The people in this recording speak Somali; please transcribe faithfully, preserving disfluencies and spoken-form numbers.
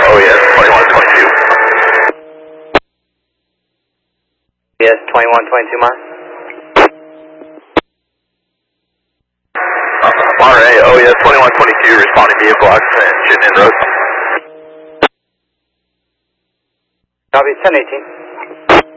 O E S twenty-one twenty-two. Yes, twenty-one twenty-two miles. Monterey, O E S twenty-one twenty-two, responding vehicle accident, Chittenden Road. Copy, ten eighteen.